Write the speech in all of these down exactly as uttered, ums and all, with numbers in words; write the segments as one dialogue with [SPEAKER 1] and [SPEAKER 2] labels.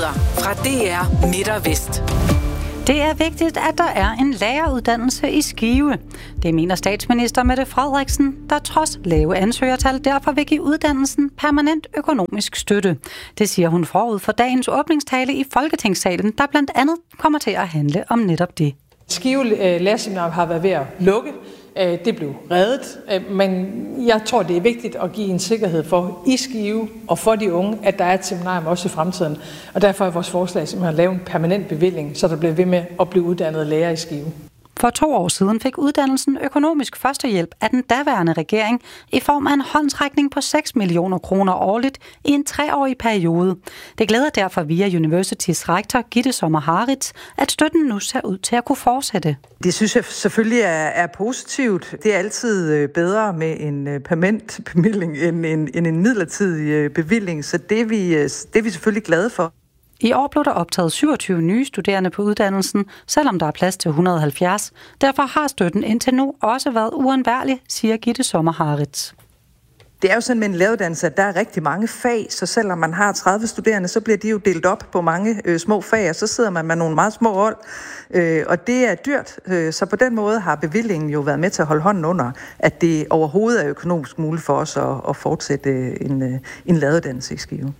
[SPEAKER 1] Nyheder fra D R Midt og Vest.
[SPEAKER 2] Det er vigtigt, at der er en læreruddannelse i Skive. Det mener statsminister Mette Frederiksen, der trods lave ansøgertal derfor vil give uddannelsen permanent økonomisk støtte. Det siger hun forud for dagens åbningstale i Folketingssalen, der blandt andet kommer til at handle om netop det.
[SPEAKER 3] Skive Lærerseminarium har været ved at lukke. Det blev reddet, men jeg tror, det er vigtigt at give en sikkerhed for i Skive og for de unge, at der er et seminarium også i fremtiden. Og derfor er vores forslag simpelthen at lave en permanent bevilling, så der bliver ved med at blive uddannet lærer i Skive.
[SPEAKER 2] For to år siden fik uddannelsen økonomisk førstehjælp af den daværende regering i form af en håndsrækning på seks millioner kroner årligt i en treårig periode. Det glæder derfor via Universitys rektor Gitte Sommer-Harritz, at støtten nu ser ud til at kunne fortsætte.
[SPEAKER 4] Det synes jeg selvfølgelig er, er positivt. Det er altid bedre med en permanent bevilling end en, end en midlertidig bevilling, så det er, vi, det er vi selvfølgelig glade for.
[SPEAKER 2] I år blev der optaget syvogtyve nye studerende på uddannelsen, selvom der er plads til et hundrede og halvfjerds. Derfor har støtten indtil nu også været uundværlig, siger Gitte Sommer-Harritz.
[SPEAKER 4] Det er jo sådan med en læreruddannelse, at der er rigtig mange fag, så selvom man har tredive studerende, så bliver de jo delt op på mange øh, små fag, og så sidder man med nogle meget små hold, øh, og det er dyrt. Øh, så på den måde har bevillingen jo været med til at holde hånden under, at det overhovedet er økonomisk muligt for os at, at fortsætte en, en læreruddannelse i Skive.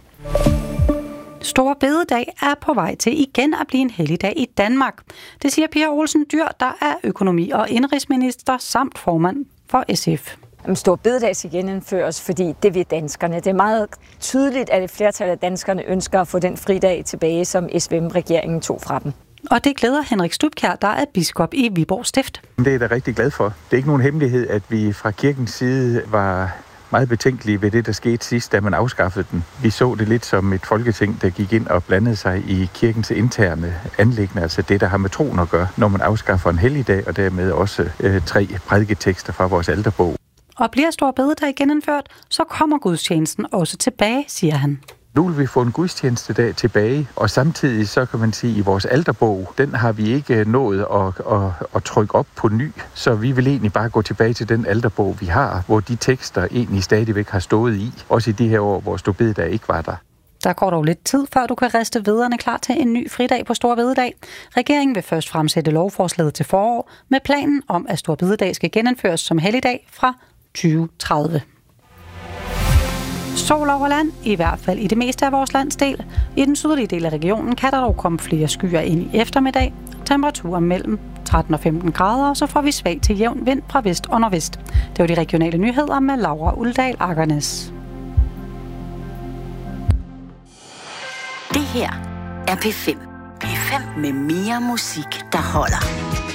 [SPEAKER 2] Store bededag er på vej til igen at blive en helligdag i Danmark. Det siger Pia Olsen Dyhr, der er økonomi- og indrigsminister samt formand for S F.
[SPEAKER 5] Store bededag skal genindføres, fordi det vil danskerne. Det er meget tydeligt, at et flertal af danskerne ønsker at få den fridag tilbage, som S V M-regeringen tog fra dem.
[SPEAKER 2] Og det glæder Henrik Stubkjær, der er biskop i Viborg Stift.
[SPEAKER 6] Det er jeg da rigtig glad for. Det er ikke nogen hemmelighed, at vi fra kirkens side var meget betænkelige ved det, der skete sidst, da man afskaffede den. Vi så det lidt som et folketing, der gik ind og blandede sig i kirkens interne anliggende, altså det, der har med troen at gøre, når man afskaffer en helligdag, og dermed også øh, tre prædiketekster fra vores alterbog.
[SPEAKER 2] Og bliver store bededag genindført, så kommer gudstjenesten også tilbage, siger han.
[SPEAKER 6] Nu vil vi få en gudstjenestedag tilbage, og samtidig så kan man sige, at i vores alterbog, den har vi ikke nået at, at, at trykke op på ny, så vi vil egentlig bare gå tilbage til den alterbog, vi har, hvor de tekster egentlig stadigvæk har stået i, også i de her år, hvor store bededag ikke var der.
[SPEAKER 2] Der går dog lidt tid, før du kan riste vederne klar til en ny fridag på store bededag. Regeringen vil først fremsætte lovforslaget til forår med planen om, at store bededag skal genindføres som helligdag fra tyve tredive. Sol over land, i hvert fald i det meste af vores landsdel. I den sydlige del af regionen kan der dog komme flere skyer ind i eftermiddag. Temperaturen mellem tretten og femten grader, og så får vi svag til jævn vind fra vest og nordvest. Det var de regionale nyheder med Laura Uldal Akernes.
[SPEAKER 7] Det her er P fem. P fem med mere musik, der holder.